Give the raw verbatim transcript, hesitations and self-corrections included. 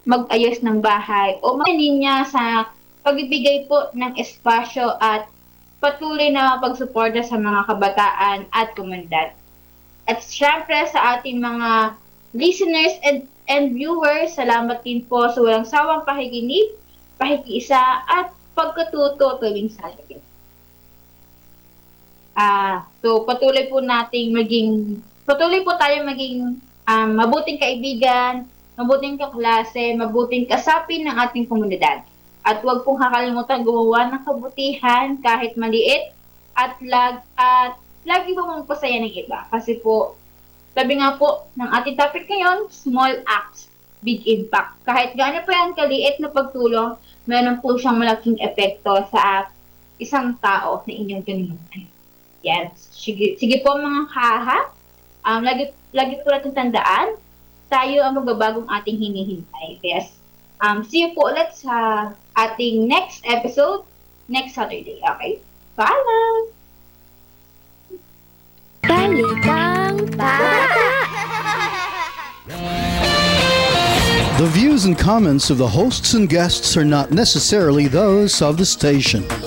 mag-ayos ng bahay o niya sa pagbibigay po ng espasyo at patuloy na pagsuporta sa mga kabataan at komunidad. At syempre sa ating mga listeners and, and viewers, salamat din po sa walang sawang pakikinig, pakikiisa at pagkatuto tuwing Saturday. Ah, so patuloy po nating maging patuloy po tayo maging um, mabuting kaibigan, mabuting kaklase, mabuting kasapi ng ating komunidad. At huwag pong kakalimutan gumawa ng kabutihan kahit maliit at lag at lagi po magpasaya ng iba. Kasi po, sabi nga po ng ating topic ngayon, small acts, big impact. Kahit gaano pa yan kaliit na pagtulong, meron po siyang malaking epekto sa isang tao na inyong tinulungan. Yes. Sige, sige po mga kaha. Um, lagi, lagi po natin tandaan, tayo ang magbabagong ating hinihintay. Yes. Um, see you po ulit sa ating next episode next Saturday. Okay? Paalam! Balikang Bata! The views and comments of the hosts and guests are not necessarily those of the station.